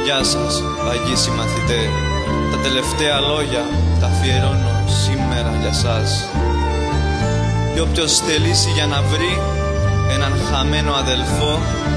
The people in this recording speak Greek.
Γεια σας, Αγίοι συμμαθητέ. Τα τελευταία λόγια τα αφιερώνω σήμερα για σας. Και όποιος θελήσει για να βρει έναν χαμένο αδελφό,